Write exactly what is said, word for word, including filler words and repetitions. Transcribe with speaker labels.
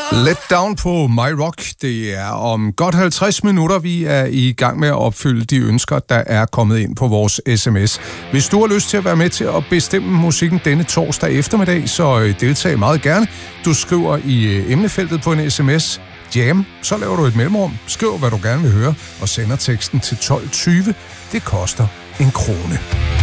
Speaker 1: Let Down på My Rock. Det er om godt halvtreds minutter, vi er i gang med at opfylde de ønsker, der er kommet ind på vores sms. Hvis du har lyst til at være med til at bestemme musikken denne torsdag eftermiddag, så deltag meget gerne. Du skriver i emnefeltet på en sms Jam, så laver du et mellemrum, skriv hvad du gerne vil høre og sender teksten til tolv tyve. Det koster en krone.